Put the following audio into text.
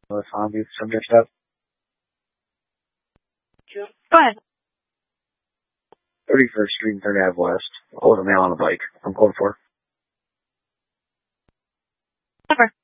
Let's on the subject stuff. Go ahead. 31st Street and 3rd Ave West. I was a male on a bike. I'm code 4. Never.